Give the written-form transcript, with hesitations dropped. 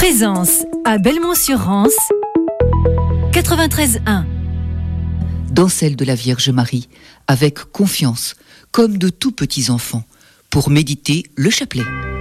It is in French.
Présence à Belmont-sur-Rance, 93.1. Dans celle de la Vierge Marie, avec confiance, comme de tout petits enfants, pour méditer le chapelet.